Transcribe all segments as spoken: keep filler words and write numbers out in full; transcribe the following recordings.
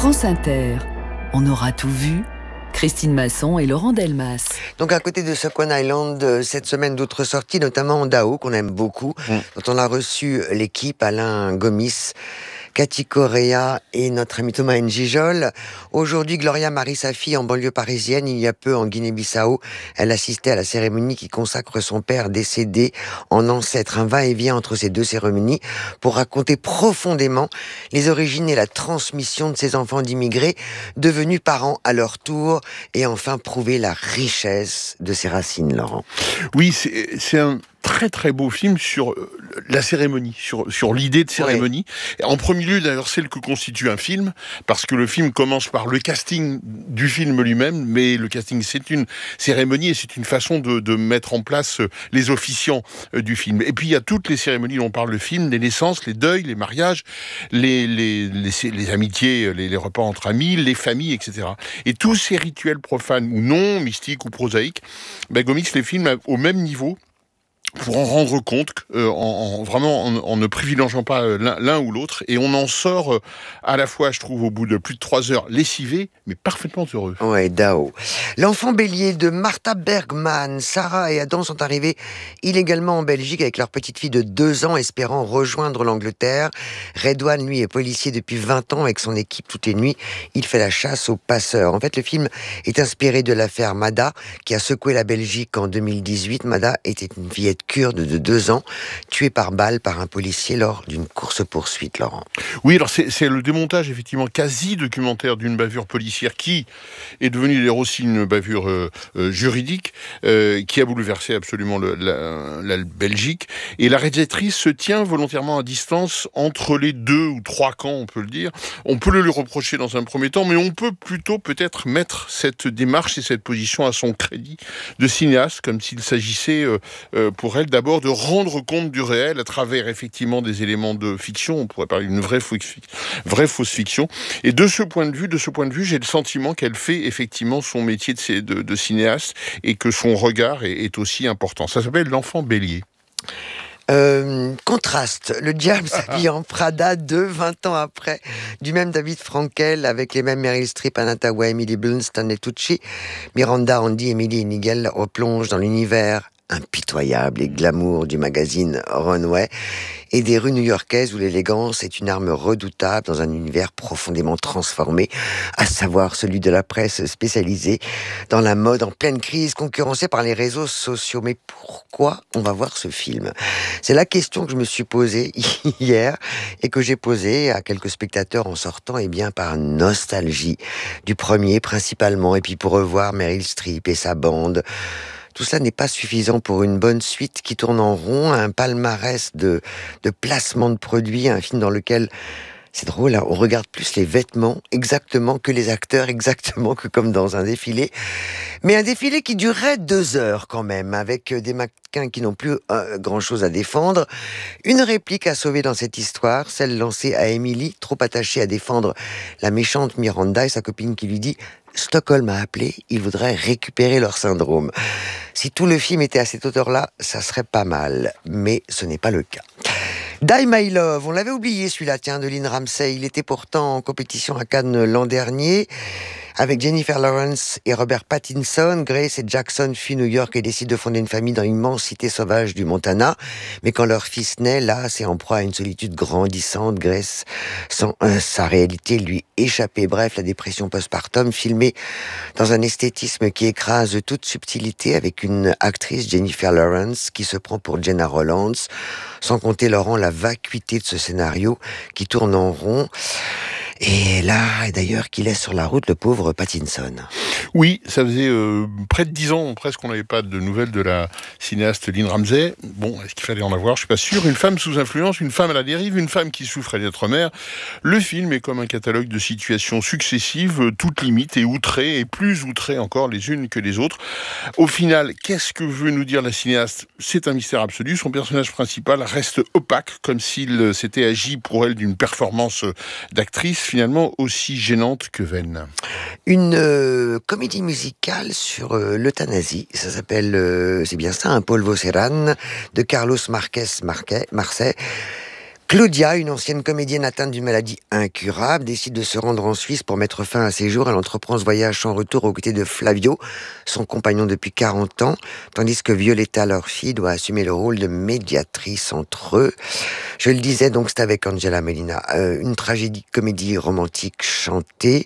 France Inter, on aura tout vu. Christine Masson et Laurent Delmas. Donc à côté de Second Island, cette semaine d'autres sorties, notamment Dao, qu'on aime beaucoup, mmh. dont on a reçu l'équipe, Alain Gomis, Cathy Correa et notre ami Thomas Njijol. Aujourd'hui, Gloria Marie Safi en banlieue parisienne. Il y a peu en Guinée-Bissau, elle assistait à la cérémonie qui consacre son père décédé en ancêtre. Un va-et-vient entre ces deux cérémonies pour raconter profondément les origines et la transmission de ces enfants d'immigrés devenus parents à leur tour et enfin prouver la richesse de ses racines, Laurent. Oui, c'est, c'est un très très beau film sur la cérémonie, sur, sur l'idée de cérémonie. Ouais. En premier lieu, d'ailleurs, celle que constitue un film, parce que le film commence par le casting du film lui-même, mais le casting, c'est une cérémonie et c'est une façon de, de mettre en place les officiants du film. Et puis, il y a toutes les cérémonies dont parle le film, les naissances, les deuils, les mariages, les, les, les, les amitiés, les, les repas entre amis, les familles, et cetera. Et tous ces rituels profanes ou non, mystiques ou prosaïques, ben, Gomis les filme au même niveau, pour en rendre compte, euh, en, en vraiment en, en ne privilégiant pas l'un, l'un ou l'autre, et on en sort euh, à la fois, je trouve, au bout de plus de trois heures, lessivé, mais parfaitement heureux. Ouais, Dao. L'enfant bélier de Martha Bergman. Sarah et Adam sont arrivés illégalement en Belgique avec leur petite fille de deux ans, espérant rejoindre l'Angleterre. Redouane, lui, est policier depuis vingt ans avec son équipe toutes les nuits. Il fait la chasse aux passeurs. En fait, le film est inspiré de l'affaire Mada, qui a secoué la Belgique en deux mille dix-huit. Mada était une fillette kurde de deux ans, tuée par balle par un policier lors d'une course-poursuite, Laurent. Oui, alors c'est, c'est le démontage effectivement quasi documentaire d'une bavure policière qui est devenue d'ailleurs aussi une bavure euh, euh, juridique euh, qui a bouleversé absolument le, la, la Belgique. Et la réalisatrice se tient volontairement à distance entre les deux ou trois camps, on peut le dire. On peut le lui reprocher dans un premier temps, mais on peut plutôt peut-être mettre cette démarche et cette position à son crédit de cinéaste, comme s'il s'agissait euh, euh, pour elle d'abord de rendre compte du réel à travers effectivement des éléments de fiction. On pourrait parler d'une vraie, faux, vraie fausse fiction. Et de ce point de vue, de ce point de vue, j'ai le sentiment qu'elle fait effectivement son métier de, de, de cinéaste et que son regard est, est aussi important. Ça s'appelle L'Enfant Bélier. Euh, contraste, le diable s'habille en Prada deux, vingt ans après, du même David Frankel, avec les mêmes Meryl Streep, Anna Thaoué, Emily Blunt, Stanley Tucci, Miranda, Andy, Emily et Nigel replongent dans l'univers impitoyable et glamour du magazine Runway et des rues new-yorkaises où l'élégance est une arme redoutable dans un univers profondément transformé, à savoir celui de la presse spécialisée dans la mode en pleine crise, concurrencée par les réseaux sociaux. Mais pourquoi on va voir ce film ? C'est la question que je me suis posée hier et que j'ai posée à quelques spectateurs en sortant, et bien par nostalgie du premier principalement, et puis pour revoir Meryl Streep et sa bande. Tout cela n'est pas suffisant pour une bonne suite qui tourne en rond, un palmarès de, de placement de produits, un film dans lequel, c'est drôle, hein, on regarde plus les vêtements exactement que les acteurs, exactement que comme dans un défilé. Mais un défilé qui durait deux heures quand même, avec des mannequins qui n'ont plus euh, grand-chose à défendre. Une réplique à sauver dans cette histoire, celle lancée à Emily, trop attachée à défendre la méchante Miranda et sa copine qui lui dit « Stockholm a appelé, ils voudraient récupérer leur syndrome ». Si tout le film était à cette hauteur-là, ça serait pas mal, mais ce n'est pas le cas. Die My Love, on l'avait oublié celui-là, tiens, de Lynn Ramsay. Il était pourtant en compétition à Cannes l'an dernier, avec Jennifer Lawrence et Robert Pattinson. Grace et Jackson fuient New York et décident de fonder une famille dans l'immense cité sauvage du Montana. Mais quand leur fils naît, là, c'est en proie à une solitude grandissante. Grace sent euh, sa réalité lui échapper. Bref, la dépression postpartum, filmée dans un esthétisme qui écrase toute subtilité, avec une actrice, Jennifer Lawrence, qui se prend pour Jenna Rollins. Sans compter, Laurent, la vacuité de ce scénario qui tourne en rond. Et là, d'ailleurs, qui laisse sur la route le pauvre Pattinson. Oui, ça faisait euh, près de dix ans, presque, qu'on n'avait pas de nouvelles de la cinéaste Lynn Ramsay. Bon, est-ce qu'il fallait en avoir ? Je suis pas sûr. Une femme sous influence, une femme à la dérive, une femme qui souffre d'être mère. Le film est comme un catalogue de situations successives, toutes limites et outrées, et plus outrées encore les unes que les autres. Au final, qu'est-ce que veut nous dire la cinéaste ? C'est un mystère absolu. Son personnage principal reste opaque, comme s'il s'était agi pour elle d'une performance d'actrice, finalement aussi gênante que vaine. Une euh, comédie musicale sur euh, l'euthanasie, ça s'appelle, euh, c'est bien ça, un Polvo Serran, de Carlos Marquez Marquez, Marseille. Claudia, une ancienne comédienne atteinte d'une maladie incurable, décide de se rendre en Suisse pour mettre fin à ses jours. Elle entreprend ce voyage sans retour aux côtés de Flavio, son compagnon depuis quarante ans, tandis que Violetta, leur fille, doit assumer le rôle de médiatrice entre eux. Je le disais, donc c'est avec Angela Molina, euh, une tragédie comédie romantique chantée,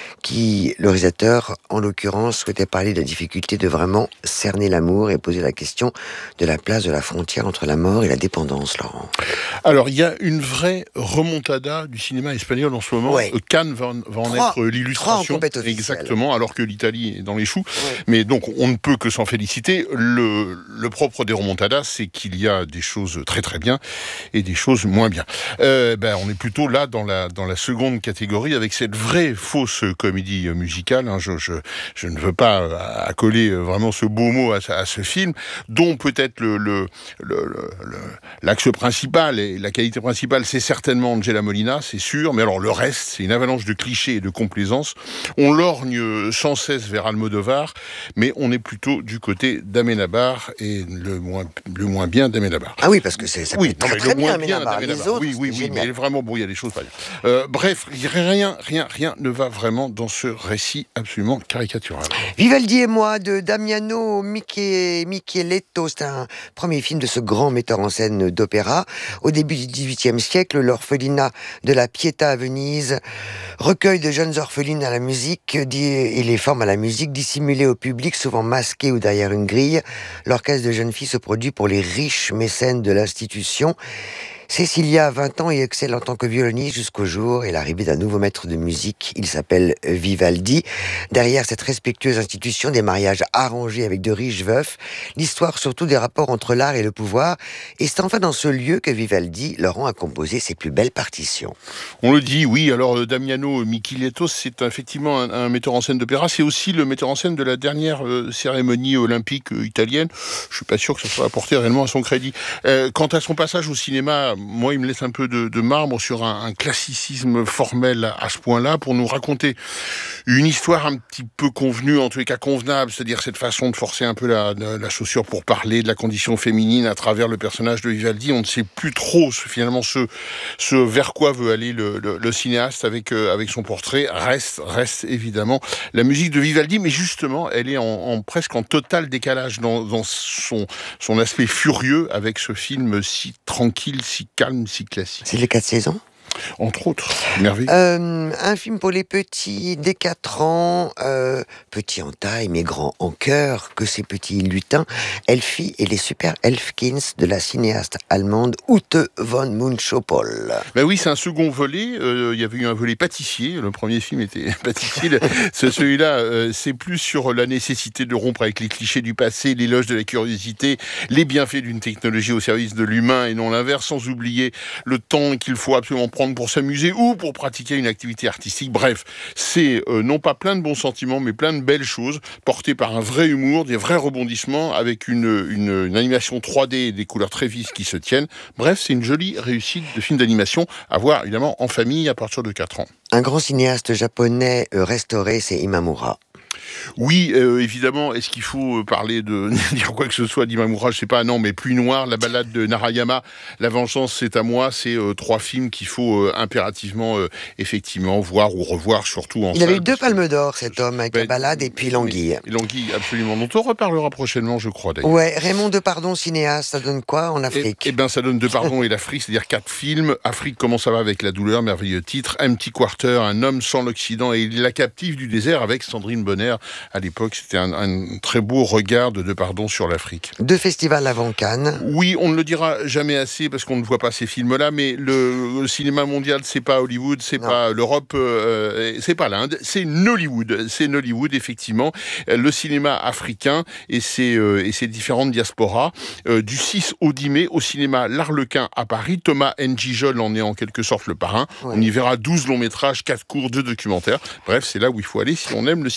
qui, le réalisateur, en l'occurrence, souhaitait parler de la difficulté de vraiment cerner l'amour et poser la question de la place de la frontière entre la mort et la dépendance, Laurent. Alors, il y a une vraie remontada du cinéma espagnol en ce moment. Ouais. Cannes va, en- va en Trois- être l'illustration. trois en compète officielle. Exactement, alors que l'Italie est dans les choux. Ouais. Mais donc, on ne peut que s'en féliciter. Le, le propre des remontadas, c'est qu'il y a des choses très très bien et des choses moins bien. Euh, ben, on est plutôt là dans la, dans la seconde catégorie avec cette vraie fausse comédie musicale. Hein. Je, je, je ne veux pas accoler vraiment ce beau mot à, à ce film, dont peut-être le, le, le, le, le, l'axe principal et la qualité principale, c'est certainement Angela Molina, c'est sûr, mais alors le reste, c'est une avalanche de clichés et de complaisance. On lorgne sans cesse vers Almodovar, mais on est plutôt du côté d'Amenabar, et le moins, le moins bien d'Amenabar. Ah oui, parce que c'est, ça peut Oui, être non, très, mais très le bien, moins bien Amenabar. Les d'Amenabar. autres, Oui, oui, c'est oui, génial. mais vraiment, bon, il y a des choses pas bien. Euh, bref, rien, rien, rien ne va vraiment dans ce récit absolument caricatural. Vivaldi et moi, de Damiano Miche- Micheletto, c'est un premier film de ce grand metteur en scène d'opéra. Au début du dix-huitième siècle, l'orphelinat de la Pietà à Venise recueille de jeunes orphelines à la musique dit- et les forme à la musique, dissimulées au public, souvent masquées ou derrière une grille. L'orchestre de jeunes filles se produit pour les riches mécènes de l'institution. Cécilia a vingt ans et excelle en tant que violoniste jusqu'au jour et l'arrivée d'un nouveau maître de musique. Il s'appelle Vivaldi. Derrière cette respectueuse institution, des mariages arrangés avec de riches veufs, l'histoire surtout des rapports entre l'art et le pouvoir. Et c'est enfin dans ce lieu que Vivaldi, Laurent, a composé ses plus belles partitions. On le dit, oui. Alors, euh, Damiano Micheletto, c'est effectivement un, un metteur en scène d'opéra. C'est aussi le metteur en scène de la dernière euh, cérémonie olympique euh, italienne. Je suis pas sûr que ça soit apporté réellement à son crédit. Euh, quant à son passage au cinéma, moi, il me laisse un peu de, de marbre sur un, un classicisme formel à ce point-là pour nous raconter une histoire un petit peu convenue, en tous les cas convenable, c'est-à-dire cette façon de forcer un peu la, la chaussure pour parler de la condition féminine à travers le personnage de Vivaldi. On ne sait plus trop finalement ce, ce vers quoi veut aller le, le, le cinéaste avec, euh, avec son portrait. Reste, reste évidemment la musique de Vivaldi, mais justement, elle est en, en presque en total décalage dans, dans son, son aspect furieux avec ce film si tranquille, si calme, si classique. C'est les quatre saisons. Entre autres, merveilleux. Euh, un film pour les petits dès quatre ans, euh, petits en taille mais grands en cœur, que ces petits lutins, Elfie et les super Elfkins de la cinéaste allemande Ute von Münchopol. Ben oui, c'est un second volet. Euh, il y avait eu un volet pâtissier. Le premier film était pâtissier. Le- ce- Celui-là, euh, c'est plus sur la nécessité de rompre avec les clichés du passé, l'éloge de la curiosité, les bienfaits d'une technologie au service de l'humain et non l'inverse, sans oublier le temps qu'il faut absolument prendre pour s'amuser ou pour pratiquer une activité artistique. Bref, c'est euh, non pas plein de bons sentiments, mais plein de belles choses, portées par un vrai humour, des vrais rebondissements, avec une, une, une animation trois D et des couleurs très vives qui se tiennent. Bref, c'est une jolie réussite de film d'animation à voir évidemment en famille à partir de quatre ans. Un grand cinéaste japonais euh, restauré, c'est Imamura. Oui, euh, évidemment, est-ce qu'il faut parler de dire quoi que ce soit d'Imamura, je sais pas, non, mais Pluie Noire, la balade de Narayama, La Vengeance c'est à moi, c'est euh, trois films qu'il faut euh, impérativement euh, effectivement voir ou revoir, surtout en Il avait salle, eu deux parce que- palmes d'or, cet homme, avec Ben, La Balade et puis L'Anguille. Et L'Anguille, absolument, dont on reparlera prochainement, je crois d'ailleurs. Ouais, Raymond Depardon, cinéaste, ça donne quoi en Eh Afrique? eh ben, ça donne deux pardons et l'Afrique, c'est-à-dire quatre films. Afrique, comment ça va avec la douleur, merveilleux titre. Empty Quarter, Un homme sans l'Occident et La captive du désert avec Sandrine Bonner. À l'époque, c'était un, un très beau regard de Depardon sur l'Afrique. Deux festivals avant Cannes. Oui, on ne le dira jamais assez parce qu'on ne voit pas ces films-là, mais le, le cinéma mondial, c'est pas Hollywood, c'est Non. pas l'Europe, euh, c'est pas l'Inde, c'est Nollywood. C'est Nollywood, effectivement. Le cinéma africain et ses, euh, et ses différentes diasporas. Euh, du six au dix mai, au cinéma L'Arlequin à Paris, Thomas Njijol en est en quelque sorte le parrain. Ouais. On y verra douze longs métrages, quatre courts, deux documentaires. Bref, c'est là où il faut aller si on aime le cinéma africain.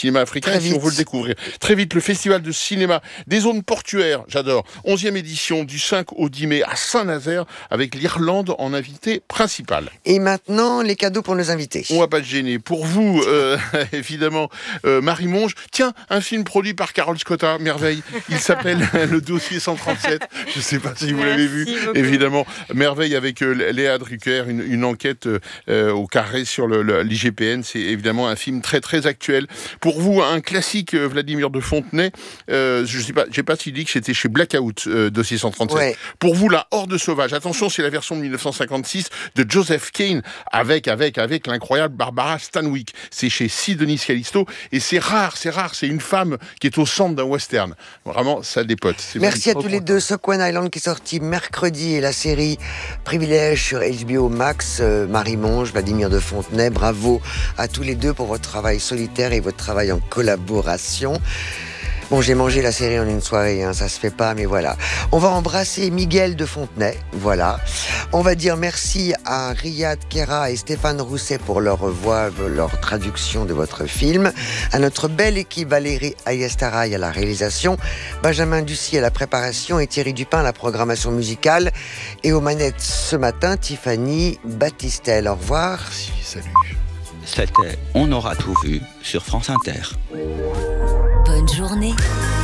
quelqu'un si on veut le découvrir. Très vite, le Festival de cinéma des zones portuaires, j'adore. onzième édition du cinq au dix mai à Saint-Nazaire avec l'Irlande en invité principal. Et maintenant, les cadeaux pour nos invités. On va pas se gêner. Pour vous, euh, évidemment, euh, Marie Monge. Tiens, un film produit par Carole Scotta, merveille. Il s'appelle Le Dossier cent trente-sept. Je ne sais pas si vous Merci l'avez vu. beaucoup. Évidemment, merveille avec euh, Léa Drucker, une, une enquête euh, au carré sur le, le, l'I G P N. C'est évidemment un film très très actuel. Pour vous, un classique, euh, Vladimir de Fontenay. Euh, je ne sais pas, j'ai pas si dit que c'était chez Blackout, euh, Dossier cent trente-sept. Ouais. Pour vous, La Horde sauvage. Attention, c'est la version de mille neuf cent cinquante-six de Joseph Kane avec avec avec l'incroyable Barbara Stanwyck. C'est chez Sidonie Scalisto et c'est rare, c'est rare. C'est une femme qui est au centre d'un western. Vraiment, ça dépote. C'est Merci à tous les deux. Soquan Island qui est sorti mercredi et la série Privilège sur H B O Max. Euh, Marie Monge, Vladimir de Fontenay, bravo à tous les deux pour votre travail solitaire et votre travail en collaboration. Bon, j'ai mangé la série en une soirée, hein, ça se fait pas, mais voilà. On va embrasser Miguel de Fontenay, voilà. On va dire merci à Riyad Kera et Stéphane Rousset pour leur voix, leur traduction de votre film. À notre belle équipe, Valérie Ayestaray à la réalisation, Benjamin Ducy à la préparation et Thierry Dupin à la programmation musicale. Et aux manettes ce matin, Tiffany Battistel. Au revoir. Merci, salut. C'était On aura tout vu sur France Inter. Bonne journée.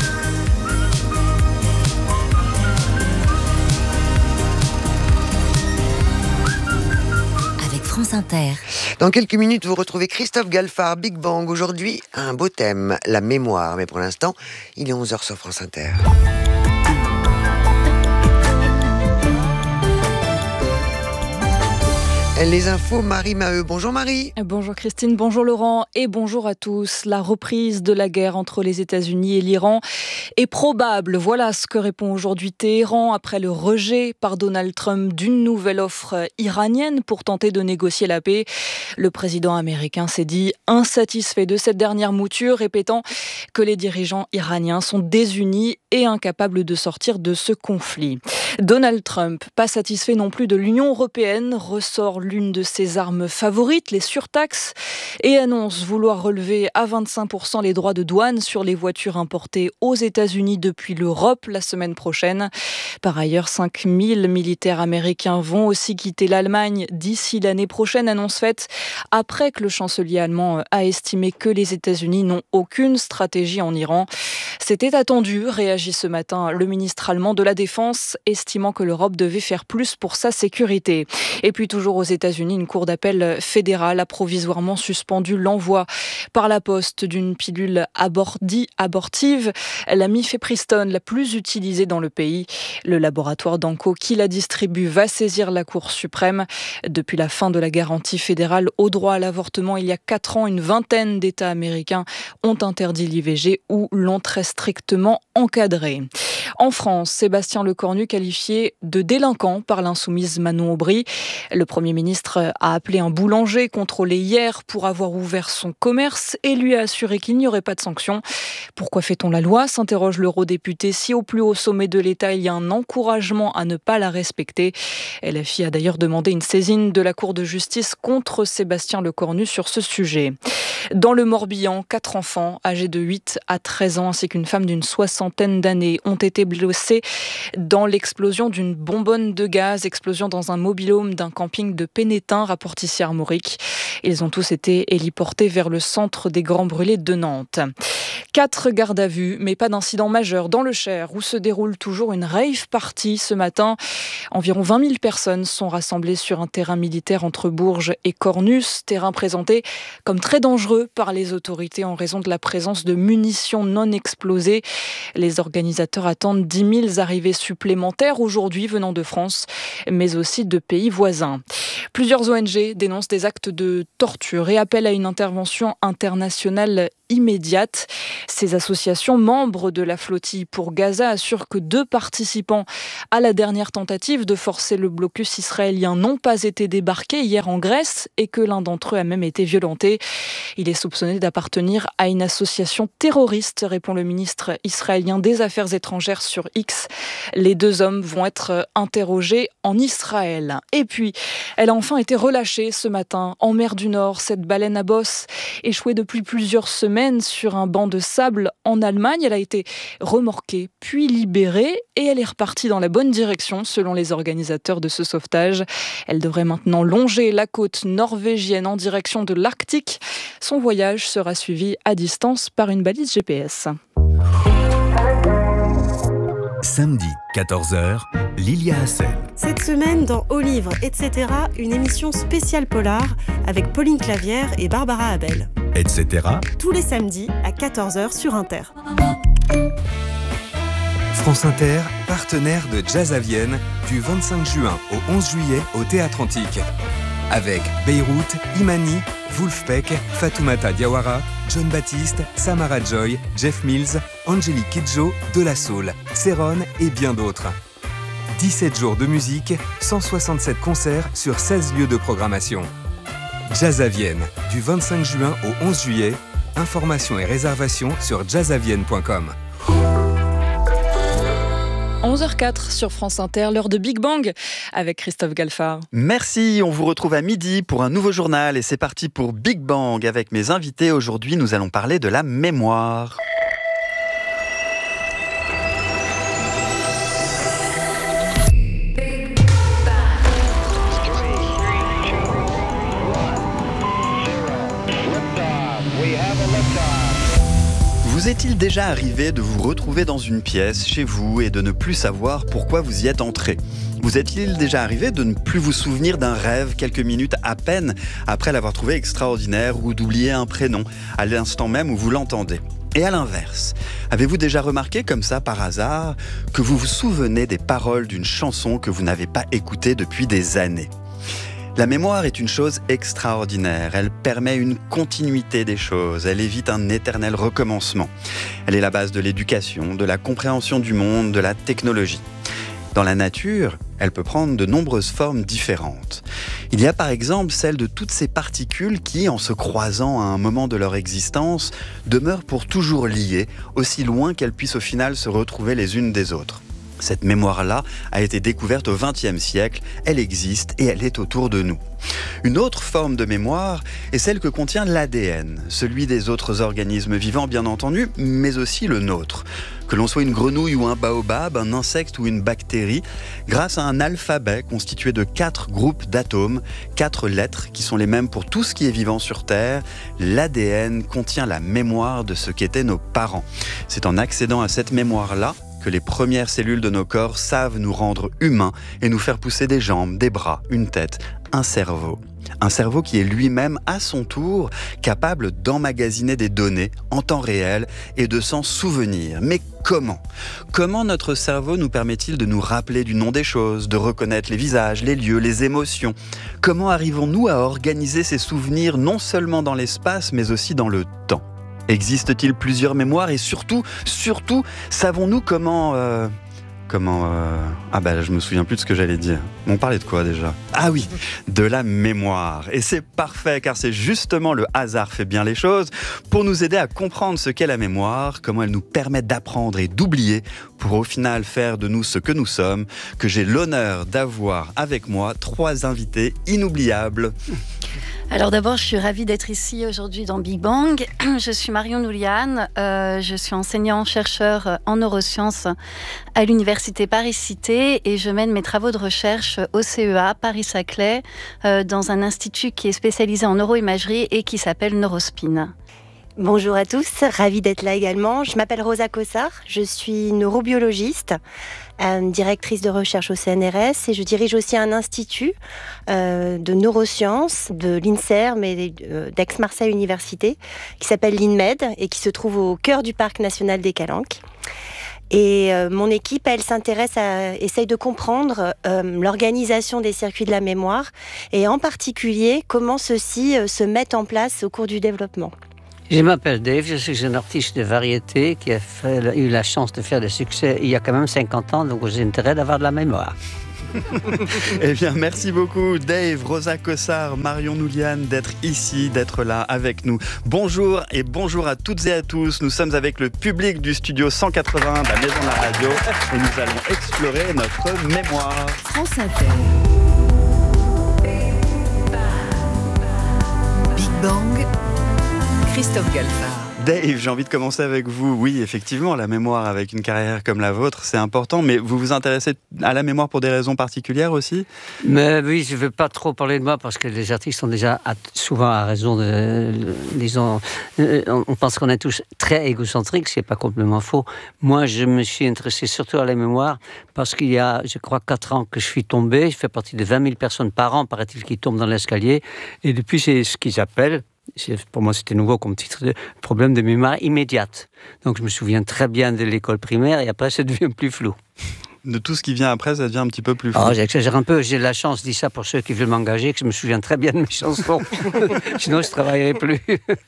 Avec France Inter. Dans quelques minutes, vous retrouvez Christophe Galfard, Big Bang. Aujourd'hui, un beau thème, la mémoire. Mais pour l'instant, il est onze heures sur France Inter. Les infos, Marie Maheu. Bonjour Marie. Bonjour Christine, bonjour Laurent et bonjour à tous. La reprise de la guerre entre les États-Unis et l'Iran est probable. Voilà ce que répond aujourd'hui Téhéran après le rejet par Donald Trump d'une nouvelle offre iranienne pour tenter de négocier la paix. Le président américain s'est dit insatisfait de cette dernière mouture, répétant que les dirigeants iraniens sont désunis et incapables de sortir de ce conflit. Donald Trump, pas satisfait non plus de l'Union européenne, ressort l'une de ses armes favorites, les surtaxes, et annonce vouloir relever à vingt-cinq pour cent les droits de douane sur les voitures importées aux États-Unis depuis l'Europe la semaine prochaine. Par ailleurs, cinq mille militaires américains vont aussi quitter l'Allemagne d'ici l'année prochaine, annonce faite après que le chancelier allemand a estimé que les États-Unis n'ont aucune stratégie en Iran. C'était attendu, réagit ce matin le ministre allemand de la Défense, estimant que l'Europe devait faire plus pour sa sécurité. Et puis toujours aux États-Unis, une cour d'appel fédérale a provisoirement suspendu l'envoi par la poste d'une pilule abordi, abortive, la mifepristone la plus utilisée dans le pays. Le laboratoire d'Anco qui la distribue va saisir la Cour suprême. Depuis la fin de la garantie fédérale au droit à l'avortement, il y a quatre ans, une vingtaine d'États américains ont interdit l'I V G ou l'ont très strictement encadré. En France, Sébastien Lecornu qualifié de délinquant par l'insoumise Manon Aubry. Le Premier ministre a appelé un boulanger contrôlé hier pour avoir ouvert son commerce et lui a assuré qu'il n'y aurait pas de sanctions. Pourquoi fait-on la loi ? S'interroge l'eurodéputé. Si au plus haut sommet de l'État, il y a un encouragement à ne pas la respecter. L F I a d'ailleurs demandé une saisine de la Cour de justice contre Sébastien Lecornu sur ce sujet. Dans le Morbihan, quatre enfants âgés de huit à treize ans ainsi qu'une femme d'une soixantaine d'années ont été blessés dans l'explosion d'une bonbonne de gaz, explosion dans un mobil-home d'un camping de Pénétin, rapporte ici Armorique. Ils ont tous été héliportés vers le centre des Grands Brûlés de Nantes. Quatre gardes à vue, mais pas d'incident majeur dans le Cher, où se déroule toujours une rave party ce matin. Environ vingt mille personnes sont rassemblées sur un terrain militaire entre Bourges et Cornus, terrain présenté comme très dangereux par les autorités en raison de la présence de munitions non explosées. Les organisateurs attendent dix mille arrivées supplémentaires aujourd'hui venant de France, mais aussi de pays voisins. Plusieurs O N G dénoncent des actes de torture et appellent à une intervention internationale immédiate. Ces associations membres de la flottille pour Gaza assurent que deux participants à la dernière tentative de forcer le blocus israélien n'ont pas été débarqués hier en Grèce et que l'un d'entre eux a même été violenté. Il est soupçonné d'appartenir à une association terroriste, répond le ministre israélien des Affaires étrangères sur X. Les deux hommes vont être interrogés en Israël. Et puis, elle a enfin été relâchée ce matin en mer du Nord. Cette baleine à bosse, échouée depuis plusieurs semaines, semaine sur un banc de sable en Allemagne. Elle a été remorquée puis libérée et elle est repartie dans la bonne direction selon les organisateurs de ce sauvetage. Elle devrait maintenant longer la côte norvégienne en direction de l'Arctique. Son voyage sera suivi à distance par une balise G P S. Samedi, quatorze heures, Lilia Hassel. Cette semaine, dans Au Livre, et cetera, une émission spéciale polar avec Pauline Clavière et Barbara Abel. et cetera. Tous les samedis à quatorze heures sur Inter. France Inter, partenaire de Jazz à Vienne, du vingt-cinq juin au onze juillet au Théâtre Antique. Avec Beyrouth, Imani, Wolfpack, Fatoumata Diawara, John Baptiste, Samara Joy, Jeff Mills, Angélique Kidjo, De La Soul, Céron et bien d'autres. dix-sept jours de musique, cent soixante-sept concerts sur seize lieux de programmation. Jazz à Vienne, du vingt-cinq juin au onze juillet. Informations et réservations sur jazz à vienne point com. onze heures quatre sur France Inter, l'heure de Big Bang avec Christophe Galfard. Merci, on vous retrouve à midi pour un nouveau journal et c'est parti pour Big Bang avec mes invités. Aujourd'hui, nous allons parler de la mémoire. Vous est-il déjà arrivé de vous retrouver dans une pièce, chez vous, et de ne plus savoir pourquoi vous y êtes entré ? Vous est-il déjà arrivé de ne plus vous souvenir d'un rêve quelques minutes à peine après l'avoir trouvé extraordinaire ou d'oublier un prénom à l'instant même où vous l'entendez ? Et à l'inverse, avez-vous déjà remarqué comme ça par hasard que vous vous souvenez des paroles d'une chanson que vous n'avez pas écoutée depuis des années ? La mémoire est une chose extraordinaire. Elle permet une continuité des choses. Elle évite un éternel recommencement. Elle est la base de l'éducation, de la compréhension du monde, de la technologie. Dans la nature, elle peut prendre de nombreuses formes différentes. Il y a par exemple celle de toutes ces particules qui, en se croisant à un moment de leur existence, demeurent pour toujours liées, aussi loin qu'elles puissent au final se retrouver les unes des autres. Cette mémoire-là a été découverte au vingtième siècle, elle existe et elle est autour de nous. Une autre forme de mémoire est celle que contient l'A D N, celui des autres organismes vivants bien entendu, mais aussi le nôtre. Que l'on soit une grenouille ou un baobab, un insecte ou une bactérie, grâce à un alphabet constitué de quatre groupes d'atomes, quatre lettres qui sont les mêmes pour tout ce qui est vivant sur Terre, l'A D N contient la mémoire de ce qu'étaient nos parents. C'est en accédant à cette mémoire-là que les premières cellules de nos corps savent nous rendre humains et nous faire pousser des jambes, des bras, une tête, un cerveau. Un cerveau qui est lui-même, à son tour, capable d'emmagasiner des données en temps réel et de s'en souvenir. Mais comment ? Comment notre cerveau nous permet-il de nous rappeler du nom des choses, de reconnaître les visages, les lieux, les émotions ? Comment arrivons-nous à organiser ces souvenirs non seulement dans l'espace, mais aussi dans le temps ? Existe-t-il plusieurs mémoires et surtout, surtout, savons-nous comment... Euh, comment... Euh, ah bah je me souviens plus de ce que j'allais dire. On parlait de quoi déjà ? Ah oui, de la mémoire. Et c'est parfait car c'est justement le hasard fait bien les choses pour nous aider à comprendre ce qu'est la mémoire, comment elle nous permet d'apprendre et d'oublier pour au final faire de nous ce que nous sommes, que j'ai l'honneur d'avoir avec moi trois invités inoubliables. Alors d'abord, je suis ravie d'être ici aujourd'hui dans Big Bang. Je suis Marion Nouliane, euh, je suis enseignant-chercheur en neurosciences à l'Université Paris-Cité et je mène mes travaux de recherche au C E A Paris-Saclay euh, dans un institut qui est spécialisé en neuroimagerie et qui s'appelle Neurospin. Bonjour à tous, ravie d'être là également. Je m'appelle Rosa Cossard, je suis neurobiologiste, euh, directrice de recherche au C N R S et je dirige aussi un institut euh, de neurosciences de l'INSERM et euh, d'Aix-Marseille Université qui s'appelle l'INMED et qui se trouve au cœur du parc national des Calanques. Et euh, mon équipe, elle s'intéresse à, essaye de comprendre euh, l'organisation des circuits de la mémoire et en particulier comment ceux-ci euh, se mettent en place au cours du développement. Je m'appelle Dave, je suis un artiste de variété qui a fait, eu la chance de faire des succès il y a quand même cinquante ans, donc j'ai intérêt d'avoir de la mémoire. Eh bien, merci beaucoup Dave, Rosa Cossard, Marion Nouliane d'être ici, d'être là avec nous. Bonjour et bonjour à toutes et à tous. Nous sommes avec le public du studio cent quatre-vingts de la Maison de la Radio et nous allons explorer notre mémoire. France Inter. Big Bang. Christophe Galfard. Dave, j'ai envie de commencer avec vous. Oui, effectivement, la mémoire avec une carrière comme la vôtre, c'est important, mais vous vous intéressez à la mémoire pour des raisons particulières aussi ? Mais oui, je ne veux pas trop parler de moi parce que les artistes sont déjà souvent à raison de... Disons, on pense qu'on est tous très égocentriques, ce n'est pas complètement faux. Moi, je me suis intéressé surtout à la mémoire parce qu'il y a, je crois, quatre ans que je suis tombé. Je fais partie de vingt mille personnes par an, paraît-il, qui tombent dans l'escalier. Et depuis, c'est ce qu'ils appellent, pour moi c'était nouveau comme titre, de problème de mémoire immédiate. Donc je me souviens très bien de l'école primaire et après ça devient plus flou. De tout ce qui vient après, ça devient un petit peu plus flou. Oh, j'exagère un peu, j'ai la chance, je dis ça pour ceux qui veulent m'engager, que je me souviens très bien de mes chansons. Sinon je ne travaillerai plus.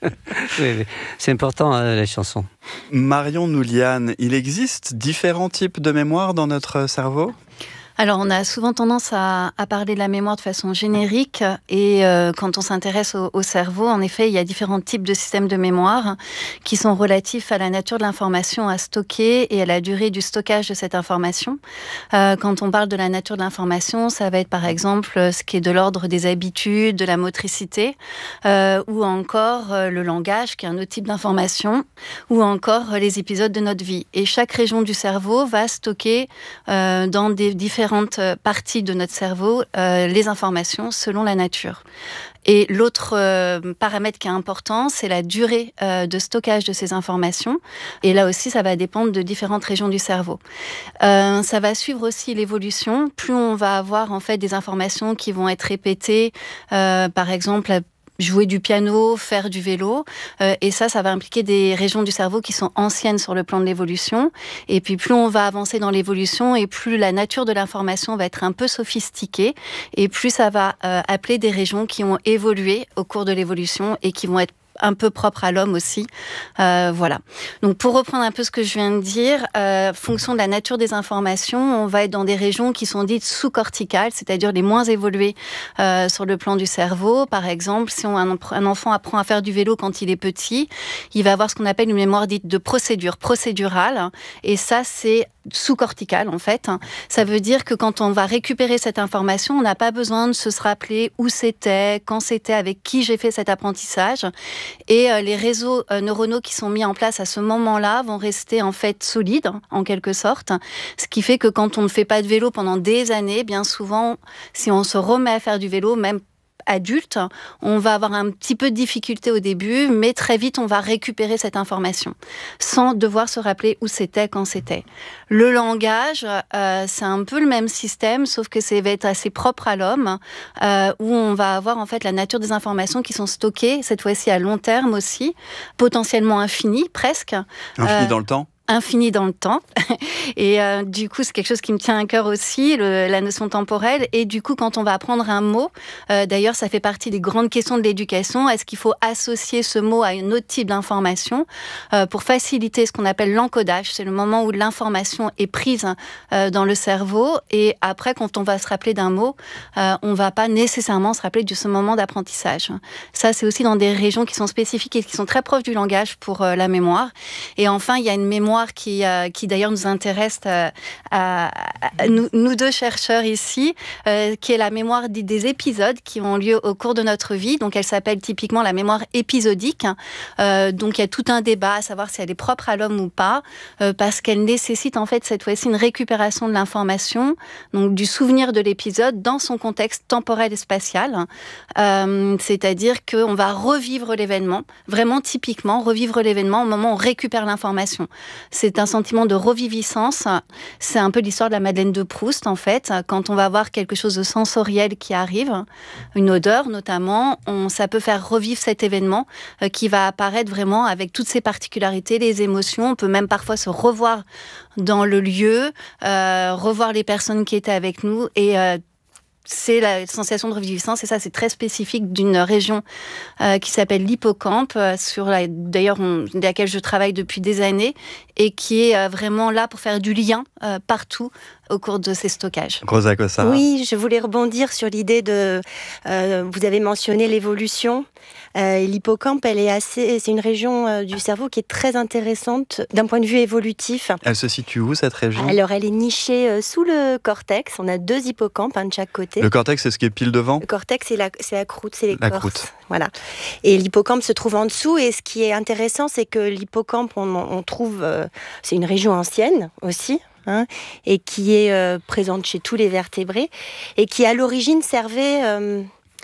C'est important, hein, les chansons. Marion Nouliane, il existe différents types de mémoire dans notre cerveau ? Alors, on a souvent tendance à, à parler de la mémoire de façon générique et euh, quand on s'intéresse au, au cerveau, en effet, il y a différents types de systèmes de mémoire qui sont relatifs à la nature de l'information à stocker et à la durée du stockage de cette information. Euh, quand on parle de la nature de l'information, ça va être par exemple ce qui est de l'ordre des habitudes, de la motricité, euh, ou encore euh, le langage, qui est un autre type d'information, ou encore euh, les épisodes de notre vie. Et chaque région du cerveau va stocker euh, dans des différents parties de notre cerveau euh, les informations selon la nature. Et l'autre euh, paramètre qui est important, c'est la durée euh, de stockage de ces informations. Et là aussi, ça va dépendre de différentes régions du cerveau. Euh, ça va suivre aussi l'évolution. Plus on va avoir en fait des informations qui vont être répétées, euh, par exemple, jouer du piano, faire du vélo. Euh, et ça, ça va impliquer des régions du cerveau qui sont anciennes sur le plan de l'évolution. Et puis, plus on va avancer dans l'évolution et plus la nature de l'information va être un peu sophistiquée et plus ça va euh, appeler des régions qui ont évolué au cours de l'évolution et qui vont être un peu propre à l'homme aussi. Euh, voilà. Donc, pour reprendre un peu ce que je viens de dire, euh, fonction de la nature des informations, on va être dans des régions qui sont dites sous-corticales, c'est-à-dire les moins évoluées euh, sur le plan du cerveau. Par exemple, si on, un, un enfant apprend à faire du vélo quand il est petit, il va avoir ce qu'on appelle une mémoire dite de procédure, procédurale. Et ça, c'est sous-cortical, en fait. Ça veut dire que quand on va récupérer cette information, on n'a pas besoin de se rappeler où c'était, quand c'était, avec qui j'ai fait cet apprentissage. Et euh, les réseaux euh, neuronaux qui sont mis en place à ce moment-là vont rester en fait solides, en quelque sorte. Ce qui fait que quand on ne fait pas de vélo pendant des années, bien souvent, si on se remet à faire du vélo, même adulte, on va avoir un petit peu de difficulté au début, mais très vite, on va récupérer cette information sans devoir se rappeler où c'était, quand c'était. Le langage, euh, c'est un peu le même système, sauf que ça va être assez propre à l'homme, euh, où on va avoir en fait la nature des informations qui sont stockées, cette fois-ci à long terme aussi, potentiellement infinies, presque. Infinies euh, dans le temps ? Infini dans le temps. Et euh, du coup, c'est quelque chose qui me tient à cœur aussi, le, la notion temporelle. Et du coup, quand on va apprendre un mot, euh, d'ailleurs, ça fait partie des grandes questions de l'éducation. Est-ce qu'il faut associer ce mot à un autre type d'information euh, pour faciliter ce qu'on appelle l'encodage? C'est le moment où l'information est prise euh, dans le cerveau. Et après, quand on va se rappeler d'un mot, euh, on ne va pas nécessairement se rappeler de ce moment d'apprentissage. Ça, c'est aussi dans des régions qui sont spécifiques et qui sont très proches du langage pour euh, la mémoire. Et enfin, il y a une mémoire qui, euh, qui d'ailleurs nous intéresse euh, à, à, à nous, nous deux chercheurs ici, euh, qui est la mémoire des, des épisodes qui ont lieu au cours de notre vie. Donc elle s'appelle typiquement la mémoire épisodique. Euh, donc il y a tout un débat à savoir si elle est propre à l'homme ou pas, euh, parce qu'elle nécessite en fait cette fois-ci une récupération de l'information, donc du souvenir de l'épisode dans son contexte temporel et spatial. Euh, c'est-à-dire qu'on va revivre l'événement, vraiment typiquement revivre l'événement au moment où on récupère l'information. C'est un sentiment de reviviscence. C'est un peu l'histoire de la Madeleine de Proust, en fait. Quand on va avoir quelque chose de sensoriel qui arrive, une odeur notamment, on, ça peut faire revivre cet événement euh, qui va apparaître vraiment avec toutes ses particularités, les émotions. On peut même parfois se revoir dans le lieu, euh, revoir les personnes qui étaient avec nous et euh, c'est la sensation de reviviscence, et ça, c'est très spécifique d'une région euh, qui s'appelle l'hippocampe, euh, sur la, d'ailleurs, on, laquelle je travaille depuis des années, et qui est euh, vraiment là pour faire du lien euh, partout au cours de ces stockages. Rosa Kossara. Oui, je voulais rebondir sur l'idée de... Euh, vous avez mentionné l'évolution. Euh, l'hippocampe, elle est assez, c'est une région euh, du cerveau qui est très intéressante d'un point de vue évolutif. Elle se situe où, cette région ? Alors, elle est nichée euh, sous le cortex. On a deux hippocampes, un de chaque côté. Le cortex, c'est ce qui est pile devant ? Le cortex, c'est la, c'est la croûte, c'est l'écorce. La croûte. Voilà. Et l'hippocampe se trouve en dessous. Et ce qui est intéressant, c'est que l'hippocampe, on, on trouve... Euh, c'est une région ancienne aussi. Hein, et qui est euh, présente chez tous les vertébrés, et qui à l'origine servait euh,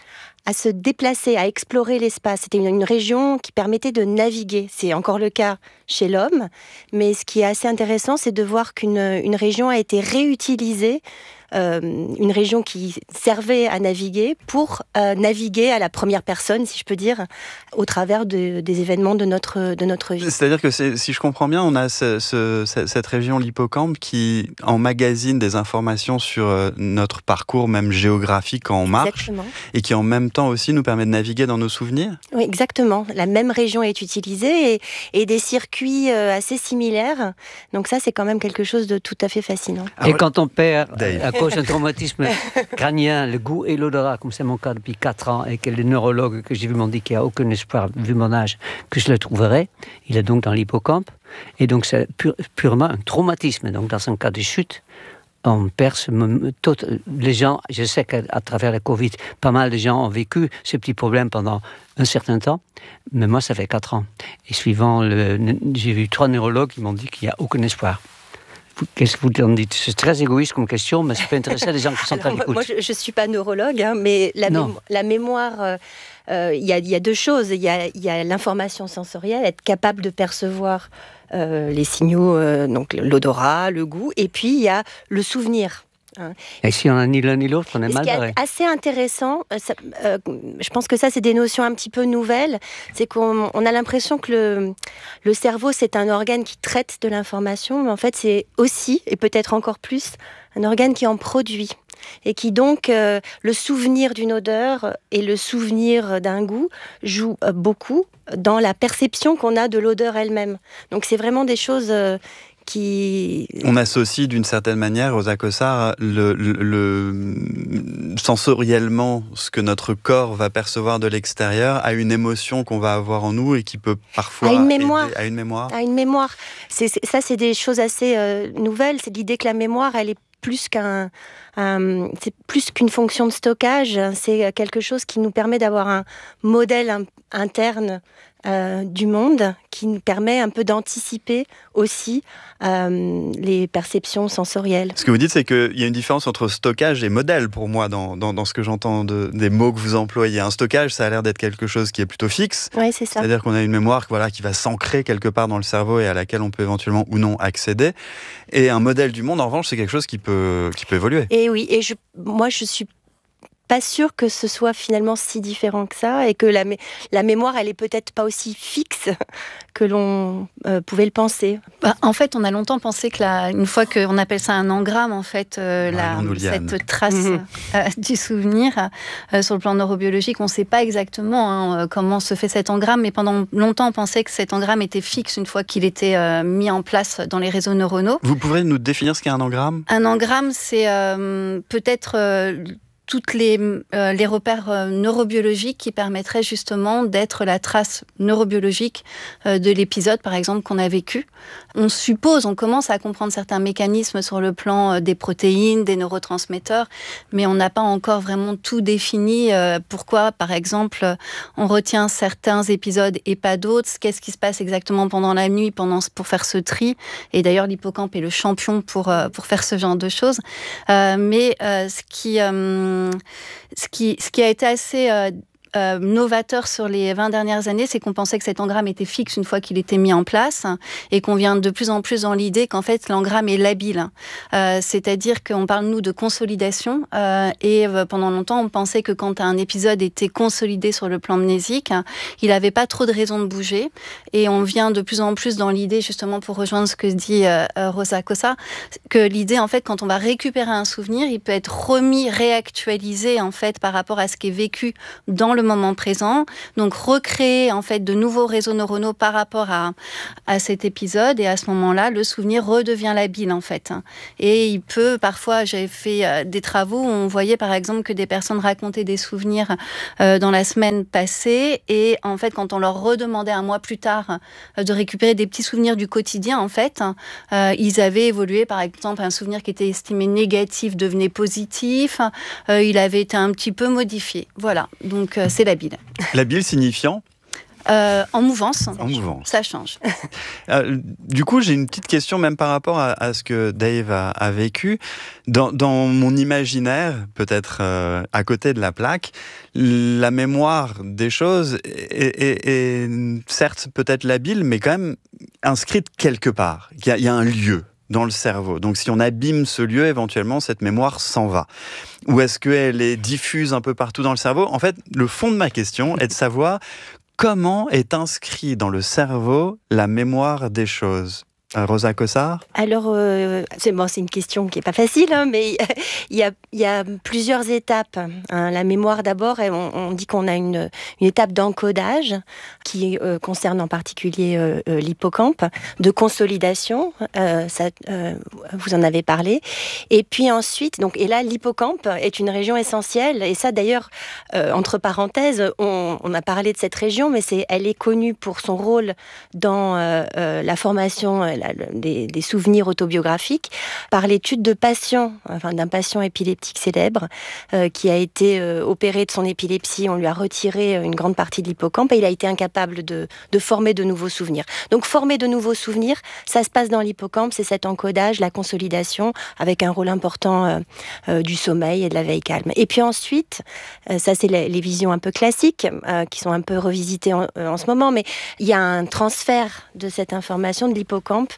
à se déplacer, à explorer l'espace. C'était une, une région qui permettait de naviguer. C'est encore le cas chez l'homme, mais ce qui est assez intéressant, c'est de voir qu'une une région a été réutilisée, euh, une région qui servait à naviguer pour euh, naviguer à la première personne, si je peux dire, au travers de, des événements de notre, de notre vie. C'est-à-dire que c'est, si je comprends bien, on a ce, ce, cette région, l'hippocampe, qui emmagasine des informations sur notre parcours, même géographique, quand on marche. Exactement. Et qui en même temps aussi nous permet de naviguer dans nos souvenirs. Oui, exactement. La même région est utilisée et, et des circuits assez similaires. Donc ça, c'est quand même quelque chose de tout à fait fascinant. Et quand on perd, Dave. à cause d'un traumatisme crânien, le goût et l'odorat, comme c'est mon cas depuis quatre ans, et que le neurologue que j'ai vu m'ont dit qu'il n'y a aucun espoir, vu mon âge, que je le trouverai, il est donc dans l'hippocampe. Et donc c'est pur, purement un traumatisme. Donc dans un cas de chute, on perd ce, tout, les gens, je sais qu'à travers le Covid, pas mal de gens ont vécu ce petit problème pendant un certain temps, mais moi ça fait quatre ans. Et suivant le, j'ai vu trois neurologues qui m'ont dit qu'il n'y a aucun espoir. Qu'est-ce que vous en dites ? C'est très égoïste comme question, mais ça peut intéresser les gens qui sont Alors, à l'écoute. Moi, je ne suis pas neurologue, hein, mais la, mémo- la mémoire, il euh, y, y a deux choses. Il y a, y a l'information sensorielle, être capable de percevoir euh, les signaux, euh, donc l'odorat, le goût, et puis il y a le souvenir. Hein. Et si on n'a ni l'un ni l'autre, on est mal barré. Ce qui est assez intéressant, ça, euh, je pense que ça, c'est des notions un petit peu nouvelles, c'est qu'on on a l'impression que le, le cerveau, c'est un organe qui traite de l'information, mais en fait, c'est aussi, et peut-être encore plus, un organe qui en produit. Et qui donc, euh, le souvenir d'une odeur et le souvenir d'un goût jouent euh, beaucoup dans la perception qu'on a de l'odeur elle-même. Donc c'est vraiment des choses... Euh, Qui... On associe d'une certaine manière, Rosa Kossara, le, le, le, sensoriellement ce que notre corps va percevoir de l'extérieur à une émotion qu'on va avoir en nous et qui peut parfois à une mémoire. aider à une mémoire. À une mémoire. C'est, c'est, ça, c'est des choses assez euh, nouvelles. C'est l'idée que la mémoire, elle est plus qu'un, un, c'est plus qu'une fonction de stockage. C'est quelque chose qui nous permet d'avoir un modèle un, interne Euh, du monde, qui nous permet un peu d'anticiper aussi euh, les perceptions sensorielles. Ce que vous dites, c'est qu'il y a une différence entre stockage et modèle, pour moi, dans, dans, dans ce que j'entends de, des mots que vous employez. Un stockage, ça a l'air d'être quelque chose qui est plutôt fixe. Oui, c'est ça. C'est-à-dire qu'on a une mémoire voilà, qui va s'ancrer quelque part dans le cerveau et à laquelle on peut éventuellement ou non accéder. Et un modèle du monde, en revanche, c'est quelque chose qui peut, qui peut évoluer. Et oui, et je, moi, je suis pas sûr que ce soit finalement si différent que ça, et que la, mé- la mémoire, elle est peut-être pas aussi fixe que l'on euh, pouvait le penser. Bah, en fait, on a longtemps pensé que la, une fois qu'on appelle ça un engramme, en fait, euh, la, cette trace mmh. euh, du souvenir, euh, sur le plan neurobiologique, on ne sait pas exactement hein, comment se fait cet engramme, mais pendant longtemps, on pensait que cet engramme était fixe une fois qu'il était euh, mis en place dans les réseaux neuronaux. Vous pouvez nous définir ce qu'est un engramme ? Un engramme, c'est euh, peut-être... Euh, toutes les, euh, les repères euh, neurobiologiques qui permettraient justement d'être la trace neurobiologique euh, de l'épisode, par exemple, qu'on a vécu. On suppose, on commence à comprendre certains mécanismes sur le plan euh, des protéines, des neurotransmetteurs, mais on n'a pas encore vraiment tout défini. Euh, pourquoi, par exemple, on retient certains épisodes et pas d'autres ? Qu'est-ce qui se passe exactement pendant la nuit pendant, pour faire ce tri ? Et d'ailleurs, l'hippocampe est le champion pour, euh, pour faire ce genre de choses. Euh, mais euh, ce qui... Euh, Ce qui, ce qui a été assez euh, euh, novateur sur les vingt dernières années, c'est qu'on pensait que cet engramme était fixe une fois qu'il était mis en place et qu'on vient de plus en plus dans l'idée qu'en fait l'engramme est labile. Euh, c'est-à-dire qu'on parle, nous, de consolidation euh, et euh, pendant longtemps, on pensait que quand un épisode était consolidé sur le plan mnésique, il n'avait pas trop de raison de bouger et on vient de plus en plus dans l'idée, justement pour rejoindre ce que dit euh, Rosa Kossara, que l'idée, en fait, quand on va récupérer un souvenir, il peut être remis, réactualisé, en fait, par rapport à ce qui est vécu dans le moment présent, donc recréer en fait de nouveaux réseaux neuronaux par rapport à, à cet épisode, et à ce moment-là, le souvenir redevient labile en fait. Et il peut, parfois, j'avais fait euh, des travaux où on voyait par exemple que des personnes racontaient des souvenirs euh, dans la semaine passée, et en fait, quand on leur redemandait un mois plus tard euh, de récupérer des petits souvenirs du quotidien, en fait, euh, ils avaient évolué. Par exemple, un souvenir qui était estimé négatif devenait positif. Euh, il avait été un petit peu modifié. Voilà, donc euh, c'est labile. Labile signifiant Euh, en mouvance. En mouvance. Ça change. Euh, du coup, j'ai une petite question même par rapport à, à ce que Dave a, a vécu. Dans, dans mon imaginaire, peut-être euh, à côté de la plaque, la mémoire des choses est, est, est certes peut-être labile, mais quand même inscrite quelque part. Il y a, il y a un lieu dans le cerveau. Donc si on abîme ce lieu, éventuellement, cette mémoire s'en va. Ou est-ce qu'elle est diffuse un peu partout dans le cerveau ? En fait, le fond de ma question est de savoir comment est inscrit dans le cerveau la mémoire des choses. Euh, Rosa Cossard ? Alors, euh, c'est, bon, c'est une question qui n'est pas facile, hein, mais il y a, il y a plusieurs étapes. Hein. La mémoire, d'abord, on, on dit qu'on a une, une étape d'encodage qui euh, concerne en particulier euh, l'hippocampe, de consolidation, euh, ça, euh, vous en avez parlé. Et puis ensuite, donc, et là, l'hippocampe est une région essentielle. Et ça, d'ailleurs, euh, entre parenthèses, on, on a parlé de cette région, mais c'est, elle est connue pour son rôle dans euh, euh, la formation La, des, des souvenirs autobiographiques, par l'étude de patients, enfin d'un patient épileptique célèbre euh, qui a été euh, opéré de son épilepsie. On lui a retiré une grande partie de l'hippocampe et il a été incapable de, de former de nouveaux souvenirs. Donc former de nouveaux souvenirs, ça se passe dans l'hippocampe, c'est cet encodage, la consolidation, avec un rôle important euh, euh, du sommeil et de la veille calme. Et puis ensuite, euh, ça c'est les, les visions un peu classiques euh, qui sont un peu revisitées en, euh, en ce moment, mais il y a un transfert de cette information de l'hippocampe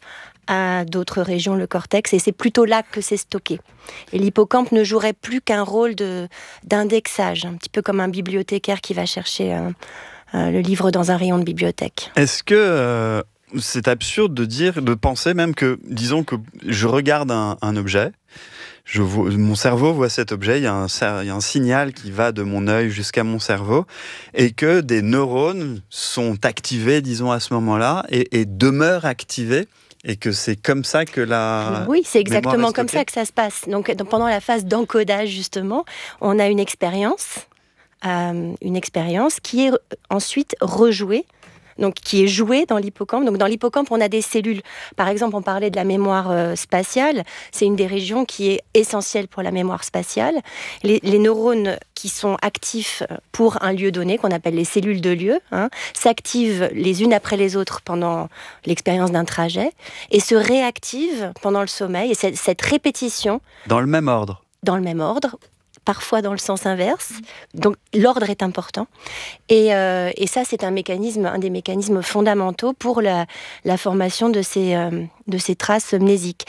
à d'autres régions, le cortex, et c'est plutôt là que c'est stocké. Et l'hippocampe ne jouerait plus qu'un rôle de, d'indexage, un petit peu comme un bibliothécaire qui va chercher un, un, le livre dans un rayon de bibliothèque. Est-ce que euh, c'est absurde de dire, de penser même que, disons que je regarde un, un objet, je vois, mon cerveau voit cet objet, il y, a un, il y a un signal qui va de mon œil jusqu'à mon cerveau, et que des neurones sont activés, disons, à ce moment-là, et, et demeurent activés, et que c'est comme ça que la... Oui, c'est exactement comme ça que ça se passe. Donc, pendant la phase d'encodage, justement, on a une expérience, euh, une expérience qui est ensuite rejouée, donc qui est joué dans l'hippocampe. Donc dans l'hippocampe, on a des cellules. Par exemple, on parlait de la mémoire euh, spatiale. C'est une des régions qui est essentielle pour la mémoire spatiale. Les, les neurones qui sont actifs pour un lieu donné, qu'on appelle les cellules de lieu, hein, s'activent les unes après les autres pendant l'expérience d'un trajet et se réactivent pendant le sommeil. Et cette, cette répétition... Dans le même ordre. Dans le même ordre, parfois dans le sens inverse. Donc l'ordre est important. Et, euh, et ça, c'est un mécanisme, un des mécanismes fondamentaux pour la, la formation de ces, euh, de ces traces mnésiques.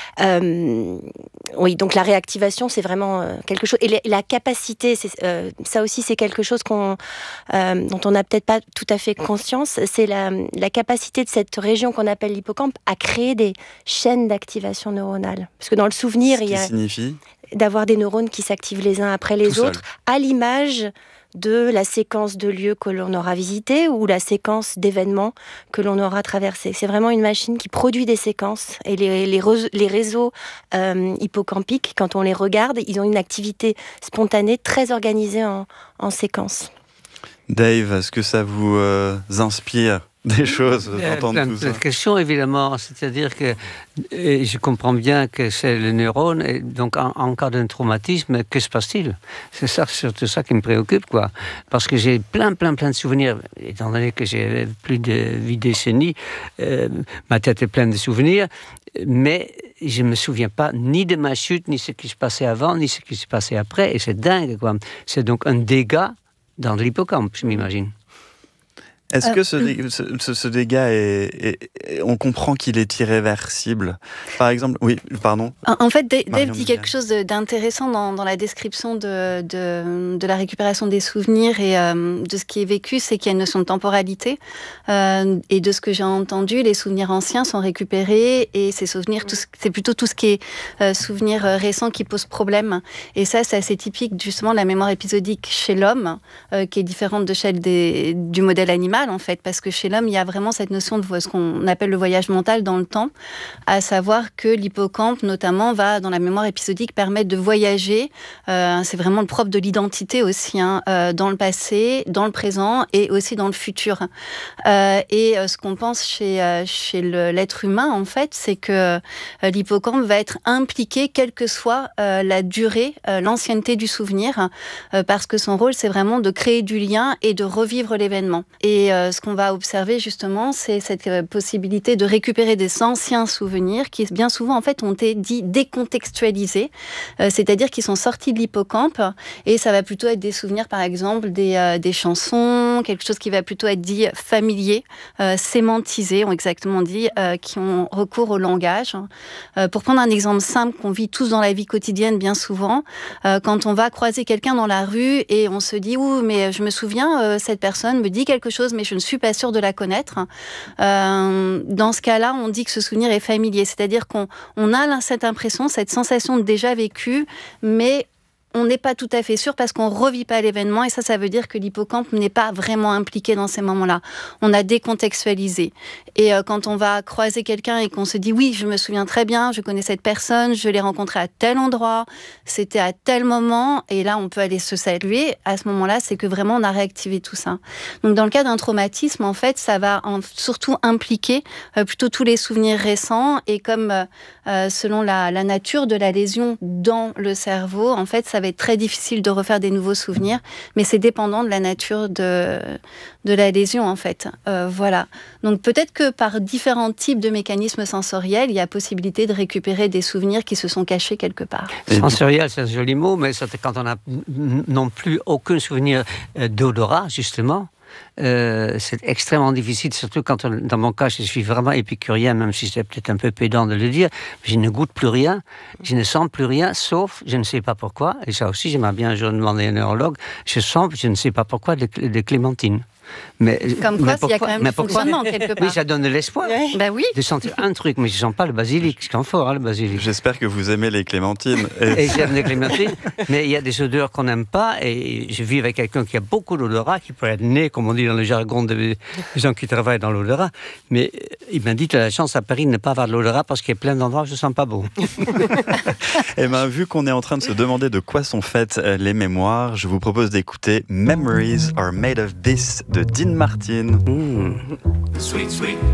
Euh, oui, donc la réactivation, c'est vraiment euh, quelque chose. Et la, la capacité, c'est, euh, ça aussi, c'est quelque chose qu'on, euh, dont on n'a peut-être pas tout à fait conscience. C'est la, la capacité de cette région qu'on appelle l'hippocampe à créer des chaînes d'activation neuronale. Parce que dans le souvenir, Ce il y a... qui signifie d'avoir des neurones qui s'activent les uns après les Tout autres, seul. À l'image de la séquence de lieux que l'on aura visité ou la séquence d'événements que l'on aura traversé. C'est vraiment une machine qui produit des séquences. Et les, les, les réseaux euh, hippocampiques, quand on les regarde, ils ont une activité spontanée très organisée en, en séquence. Dave, est-ce que ça vous euh, inspire des choses d'entendre plein, tout ça? Plein de questions, évidemment. C'est-à-dire que je comprends bien que c'est le neurone, et donc en, en cas d'un traumatisme, que se passe-t-il? C'est ça, surtout ça qui me préoccupe, quoi. Parce que j'ai plein, plein, plein de souvenirs. Étant donné que j'ai plus de huit décennies, euh, ma tête est pleine de souvenirs, mais je ne me souviens pas ni de ma chute, ni ce qui se passait avant, ni ce qui se passait après. Et c'est dingue, quoi. C'est donc un dégât dans l'hippocampe, je m'imagine. Est-ce Euh, que ce, dé- ce, ce- ce dégât est, est- est- on comprend qu'il est irréversible? Par exemple, oui, pardon. En en fait, Dave Marion dit Mulian. quelque chose de- d'intéressant dans, dans la description de, de, de la récupération des souvenirs et euh, de ce qui est vécu, c'est qu'il y a une notion de temporalité. Euh, et de ce que j'ai entendu, les souvenirs anciens sont récupérés et ces souvenirs, tout ce- c'est plutôt tout ce qui est euh, souvenirs euh, récents qui pose problème. Et ça, c'est assez typique justement de la mémoire épisodique chez l'homme, euh, qui est différente de celle des, du modèle animal en fait, parce que chez l'homme, il y a vraiment cette notion de vo- ce qu'on appelle le voyage mental dans le temps, à savoir que l'hippocampe, notamment, va, dans la mémoire épisodique, permettre de voyager. Euh, c'est vraiment le propre de l'identité aussi, hein, euh, dans le passé, dans le présent et aussi dans le futur. Euh, et euh, ce qu'on pense chez, euh, chez le- l'être humain, en fait, c'est que euh, l'hippocampe va être impliqué, quelle que soit euh, la durée, euh, l'ancienneté du souvenir, euh, parce que son rôle, c'est vraiment de créer du lien et de revivre l'événement. Et euh, ce qu'on va observer, justement, c'est cette euh, possibilité de récupérer des anciens souvenirs qui, bien souvent, en fait, ont été dits décontextualisés, euh, c'est-à-dire qu'ils sont sortis de l'hippocampe et ça va plutôt être des souvenirs, par exemple, des, euh, des chansons, quelque chose qui va plutôt être dit familier, euh, sémantisé, on exactement dit, euh, qui ont recours au langage. Euh, pour prendre un exemple simple qu'on vit tous dans la vie quotidienne bien souvent, euh, quand on va croiser quelqu'un dans la rue et on se dit « Ouh, mais je me souviens, euh, cette personne me dit quelque chose, mais je ne suis pas sûre de la connaître. Euh, » Dans ce cas-là, on dit que ce souvenir est familier, c'est-à-dire qu'on on a cette impression, cette sensation de déjà vécu, mais on n'est pas tout à fait sûr parce qu'on ne revit pas l'événement et ça, ça veut dire que l'hippocampe n'est pas vraiment impliqué dans ces moments-là. On a décontextualisé. Et euh, quand on va croiser quelqu'un et qu'on se dit « Oui, je me souviens très bien, je connais cette personne, je l'ai rencontrée à tel endroit, c'était à tel moment » et là, on peut aller se saluer. À ce moment-là, c'est que vraiment, on a réactivé tout ça. Donc, dans le cas d'un traumatisme, en fait, ça va en, surtout impliquer euh, plutôt tous les souvenirs récents et comme euh, euh, selon la, la nature de la lésion dans le cerveau, en fait, ça va être très difficile de refaire des nouveaux souvenirs, mais c'est dépendant de la nature de, de la lésion, en fait. Euh, voilà. Donc peut-être que par différents types de mécanismes sensoriels, il y a possibilité de récupérer des souvenirs qui se sont cachés quelque part. Sensoriel, c'est un joli mot, mais c'est quand on n'a non plus aucun souvenir d'odorat, justement. Euh, c'est extrêmement difficile, surtout quand, on, dans mon cas, je suis vraiment épicurien, même si c'est peut-être un peu pédant de le dire. Je ne goûte plus rien, je ne sens plus rien, sauf, je ne sais pas pourquoi, et ça aussi, j'aimerais bien un jour demander à un neurologue, je sens, je ne sais pas pourquoi, des, des clémentines. Mais, Comme quoi, il y a quand même mais du fonctionnement quelque part. Oui, ça donne de l'espoir. Oui. Bah oui. De sentir un truc, mais je ne sens pas le basilic. C'est quand fort, hein, le basilic. J'espère que vous aimez les clémentines. Et, et j'aime les clémentines, mais il y a des odeurs qu'on n'aime pas. Et je vis avec quelqu'un qui a beaucoup d'odorat, qui peut être né, comme on dit dans le jargon des gens qui travaillent dans l'odorat. Mais il m'a dit que la chance à Paris de ne pas avoir de l'odorat parce qu'il y a plein d'endroits où je ne sens pas bon. Et bien, vu qu'on est en train de se demander de quoi sont faites les mémoires, je vous propose d'écouter Memories Are Made of This de Dean Martin. Mmh. Sweet, sweet